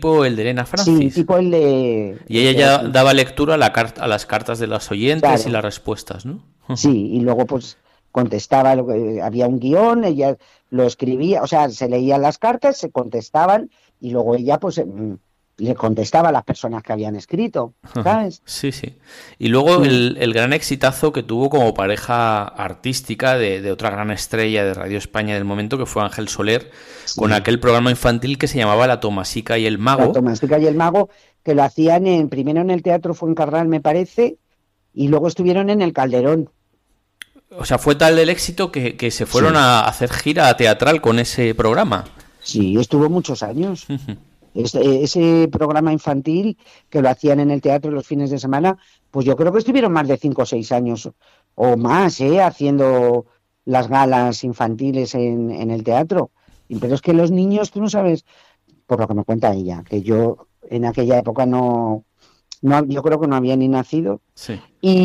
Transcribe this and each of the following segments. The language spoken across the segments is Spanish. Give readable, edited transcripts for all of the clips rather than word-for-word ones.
tipo el de Elena Sí, Francis. tipo Y el ella de ya aquí. daba lectura a las cartas de los oyentes y las Claro, respuestas, ¿no? sí, y luego pues contestaba, había un guión, ella lo escribía, o sea, se leían las cartas, se contestaban y luego ella pues le contestaba a las personas que habían escrito, ¿sabes? Sí, sí. Y luego Mm, el gran exitazo que tuvo como pareja artística de otra gran estrella de Radio España del momento, que fue Ángel Soler, con sí, aquel programa infantil que se llamaba La Tomasica y el la Mago. Tomástica y el Mago, que lo hacían primero en el Teatro Fuencarral, me parece, y luego estuvieron en el Calderón. O sea, fue tal el éxito que se fueron Sí, a hacer gira teatral con ese programa. sí, estuvo muchos años. Ese programa infantil que lo hacían en el teatro los fines de semana, pues yo creo que estuvieron más de 5 o 6 años o más, haciendo las galas infantiles en el teatro. Pero es que los niños, tú no sabes, por lo que me cuenta ella, que yo en aquella época no, yo creo que no había ni nacido. Sí.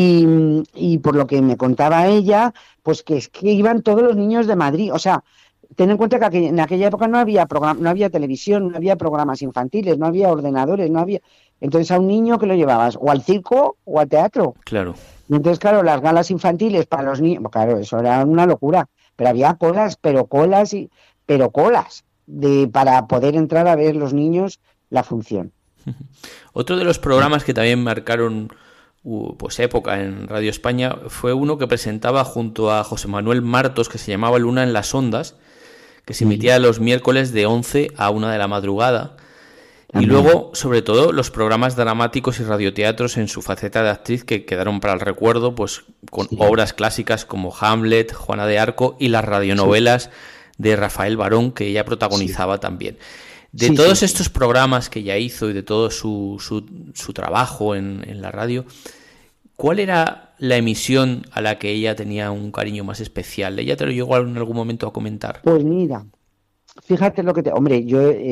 Y por lo que me contaba ella, pues que es que iban todos los niños de Madrid. O sea, ten en cuenta que en aquella época no había televisión, no había programas infantiles, no había ordenadores, no había. Entonces a un niño que lo llevabas o al circo o al teatro. Claro. Y entonces, claro, las galas infantiles para los niños, claro, eso era una locura. Pero había colas, pero colas para poder entrar a ver los niños la función. Otro de los programas que también marcaron pues época en Radio España fue uno que presentaba junto a José Manuel Martos, que se llamaba Luna en las Ondas, que se Sí, emitía los miércoles de 11 a 1 de la madrugada. Y también. luego, sobre todo, los programas dramáticos y radioteatros en su faceta de actriz que quedaron para el recuerdo, pues con Sí, obras clásicas como Hamlet, Juana de Arco y las sí, radionovelas de Rafael Barón, que ella sí, protagonizaba también. De sí, sí, todos sí. estos programas que ella hizo y de todo su trabajo en la radio, ¿cuál era la emisión a la que ella tenía un cariño más especial? ¿Ella te lo llegó en algún momento a comentar? Pues mira, fíjate lo que te... Hombre,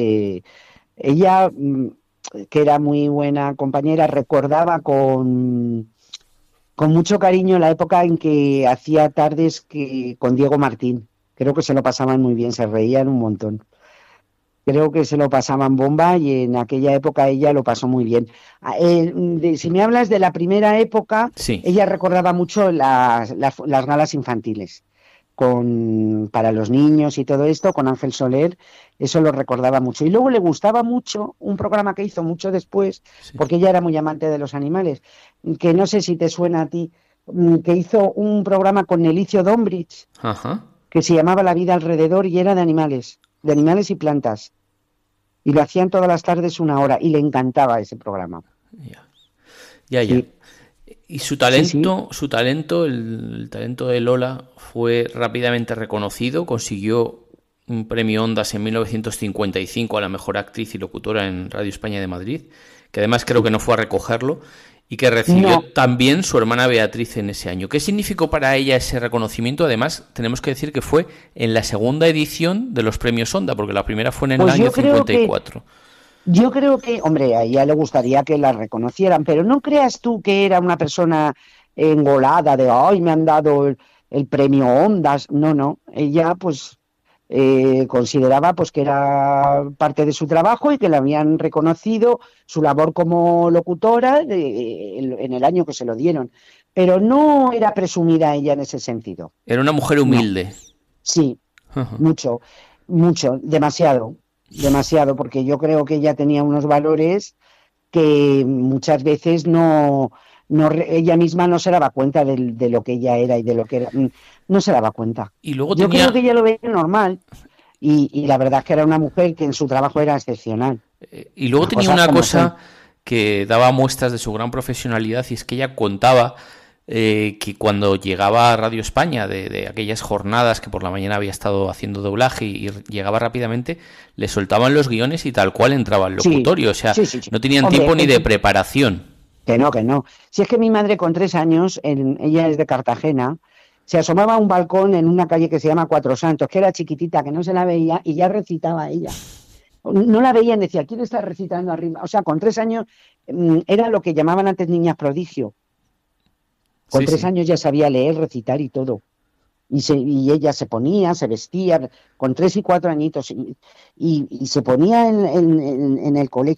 ella, que era muy buena compañera, recordaba con mucho cariño la época en que hacía tardes con Diego Martín. Creo que se lo pasaban muy bien, se reían un montón. Creo que se lo pasaban bomba y en aquella época ella lo pasó muy bien. Si me hablas de la primera época, Sí. ella recordaba mucho las galas infantiles para los niños y todo esto, con Ángel Soler, eso lo recordaba mucho. Y luego le gustaba mucho un programa que hizo mucho después, Sí. porque ella era muy amante de los animales, que no sé si te suena a ti, que hizo un programa con Elicio Dombrich, Ajá. que se llamaba La vida alrededor y era de animales y plantas. Y lo hacían todas las tardes 1 hora y le encantaba ese programa. Ya, ya, ya. Sí, Y sí, sí, el talento de Lola fue rápidamente reconocido, consiguió un premio Ondas en 1955 a la mejor actriz y locutora en Radio España de Madrid, que además creo que sí. no fue a recogerlo, y que recibió No, también su hermana Beatriz en ese año. ¿Qué significó para ella ese reconocimiento? Además, tenemos que decir que fue en la segunda edición de los premios Onda, porque la primera fue en el pues año 54. yo creo que, hombre, a ella le gustaría que la reconocieran, pero no creas tú que era una persona engolada de, ay, me han dado el premio Ondas. No, no. Ella, pues, consideraba pues que era parte de su trabajo y que le habían reconocido su labor como locutora en el año que se lo dieron. Pero no era presumida ella en ese sentido. Era una mujer No. humilde. Sí, mucho, mucho, demasiado, demasiado, porque yo creo que ella tenía unos valores que muchas veces ella misma no se daba cuenta de lo que ella era y de lo que era, no se daba cuenta. Y luego Yo creo que tenía ella lo veía normal y la verdad es que era una mujer que en su trabajo era excepcional, Y luego las tenía cosas una como son. cosa que daba muestras de su gran profesionalidad y es que ella contaba que cuando llegaba a Radio España de aquellas jornadas que por la mañana había estado haciendo doblaje y llegaba rápidamente, le soltaban los guiones y tal cual entraba al Sí, locutorio, o sea, sí, sí, sí. no tenían Hombre, tiempo ni de preparación. que no, que no. Si es que mi madre con 3 años, ella es de Cartagena, se asomaba a un balcón en una calle que se llama Cuatro Santos, que era chiquitita, que no se la veía, y ya recitaba ella. No la veían, decía, ¿quién está recitando arriba? O sea, con 3 años era lo que llamaban antes niñas prodigio. Con Sí, tres sí. años ya sabía leer, recitar y todo. Y ella se ponía, se vestía con 3 y 4 añitos y se ponía en el colegio